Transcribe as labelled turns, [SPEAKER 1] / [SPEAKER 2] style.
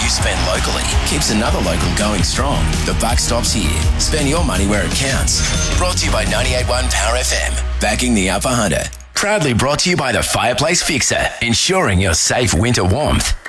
[SPEAKER 1] you spend locally keeps another local going strong. The buck stops here. Spend your money where it counts. Brought to you by 98.1 Power FM. Backing the Upper Hunter. Proudly brought to you by the Fireplace Fixer, ensuring your safe winter warmth.